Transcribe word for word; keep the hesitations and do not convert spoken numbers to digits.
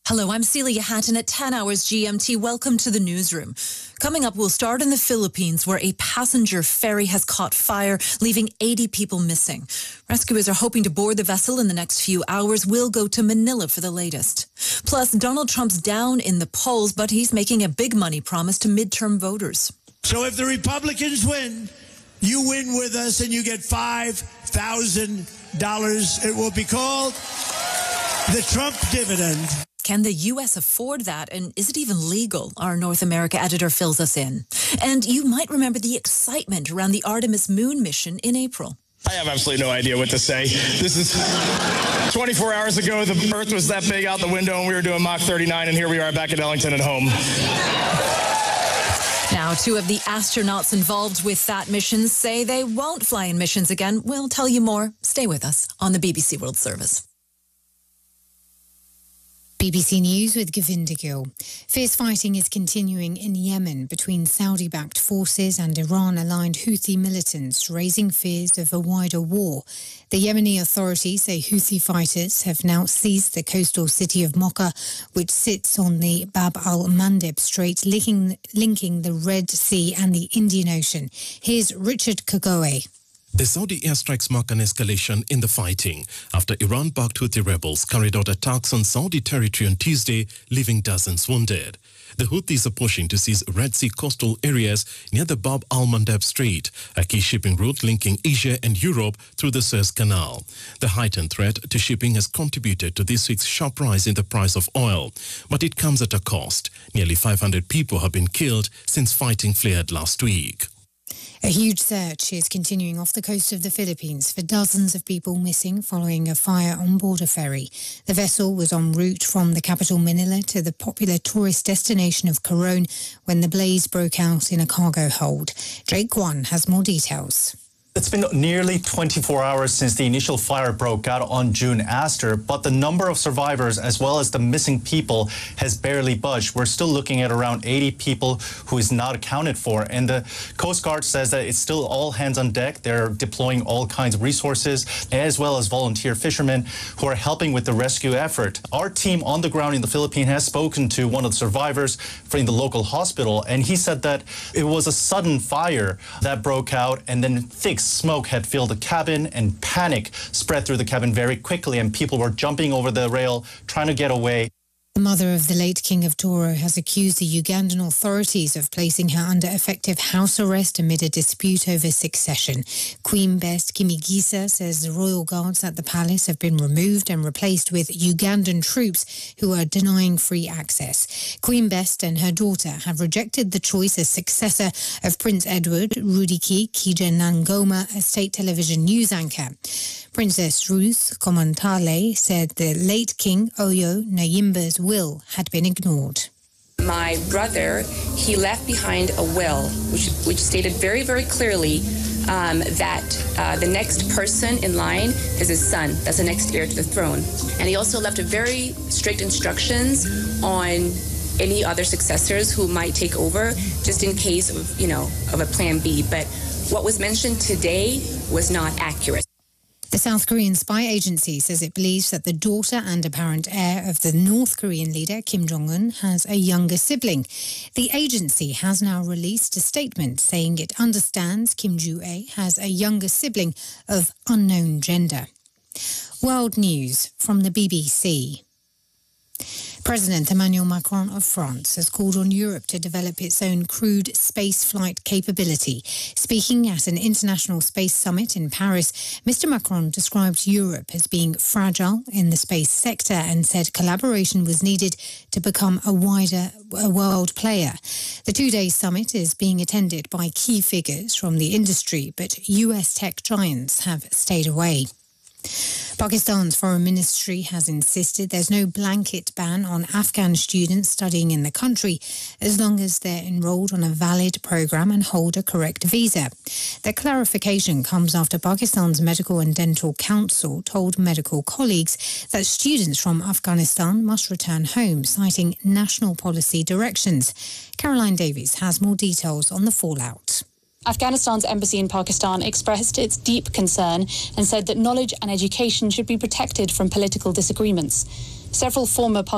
Hello, I'm Celia Hatton at ten hours G M T. Welcome to the newsroom. Coming up, we'll start in the Philippines, where a passenger ferry has caught fire, leaving eighty people missing. Rescuers are hoping to board the vessel in the next few hours. We'll go to Manila for the latest. Plus, Donald Trump's down in the polls, but he's making a big money promise to midterm voters. So if the Republicans win, you win with us and you get five thousand dollars. It will be called the Trump dividend. Can the U S afford that? And is it even legal? Our North America editor fills us in. And you might remember the excitement around the Artemis moon mission in April. I have absolutely no idea what to say. This is twenty-four hours ago, the Earth was that big out the window and we were doing Mach thirty-nine, and here we are back at Ellington at home. Now, two of the astronauts involved with that mission say they won't fly in missions again. We'll tell you more. Stay with us on the B B C World Service. B B C News with Govinda Gill. Fierce fighting is continuing in Yemen between Saudi-backed forces and Iran-aligned Houthi militants, raising fears of a wider war. The Yemeni authorities say Houthi fighters have now seized the coastal city of Mocha, which sits on the Bab al-Mandeb Strait, linking, linking the Red Sea and the Indian Ocean. Here's Richard Kagoe. The Saudi airstrikes mark an escalation in the fighting after Iran-backed Houthi rebels carried out attacks on Saudi territory on Tuesday, leaving dozens wounded. The Houthis are pushing to seize Red Sea coastal areas near the Bab al-Mandeb Strait, a key shipping route linking Asia and Europe through the Suez Canal. The heightened threat to shipping has contributed to this week's sharp rise in the price of oil, but it comes at a cost. Nearly five hundred people have been killed since fighting flared last week. A huge search is continuing off the coast of the Philippines for dozens of people missing following a fire on board a ferry. The vessel was en route from the capital Manila to the popular tourist destination of Coron when the blaze broke out in a cargo hold. Drake Kwan has more details. It's been nearly twenty-four hours since the initial fire broke out on June Aster, but the number of survivors as well as the missing people has barely budged. We're still looking at around eighty people who is not accounted for, and the Coast Guard says that it's still all hands on deck. They're deploying all kinds of resources as well as volunteer fishermen who are helping with the rescue effort. Our team on the ground in the Philippines has spoken to one of the survivors in the local hospital, and he said that it was a sudden fire that broke out, and then thick smoke had filled the cabin, and panic spread through the cabin very quickly, and people were jumping over the rail trying to get away. The mother of the late King of Toro has accused the Ugandan authorities of placing her under effective house arrest amid a dispute over succession. Queen Best Kimigisa says the royal guards at the palace have been removed and replaced with Ugandan troops who are denying free access. Queen Best and her daughter have rejected the choice as successor of Prince Edward. Rudiki Kijanangoma, a state television news anchor. Princess Ruth Komantale said the late King Oyo Nayimba's will had been ignored. My brother, he left behind a will which which stated very, very clearly um, that uh, the next person in line is his son. That's the next heir to the throne. And he also left a very strict instructions on any other successors who might take over, just in case of, you know, of a plan B. But what was mentioned today was not accurate. The South Korean spy agency says it believes that the daughter and apparent heir of the North Korean leader, Kim Jong-un, has a younger sibling. The agency has now released a statement saying it understands Kim Joo-ae has a younger sibling of unknown gender. World News from the B B C. President Emmanuel Macron of France has called on Europe to develop its own crewed space flight capability. Speaking at an international space summit in Paris, Mister Macron described Europe as being fragile in the space sector and said collaboration was needed to become a wider a world player. The two-day summit is being attended by key figures from the industry, but U S tech giants have stayed away. Pakistan's foreign ministry has insisted there's no blanket ban on Afghan students studying in the country as long as they're enrolled on a valid program and hold a correct visa. The clarification comes after Pakistan's Medical and Dental Council told medical colleagues that students from Afghanistan must return home, citing national policy directions. Caroline Davies has more details on the fallout. Afghanistan's embassy in Pakistan expressed its deep concern and said that knowledge and education should be protected from political disagreements. Several former